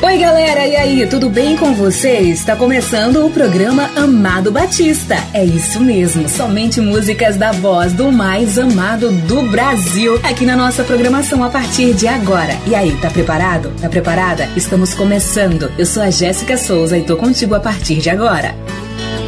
Oi galera, e aí, tudo bem com vocês? Está começando o programa Amado Batista. É isso mesmo, somente músicas da voz do mais amado do Brasil, aqui na nossa programação a partir de agora. E aí, tá preparado? Tá preparada? Estamos começando. Eu sou a Jéssica Souza e tô contigo a partir de agora.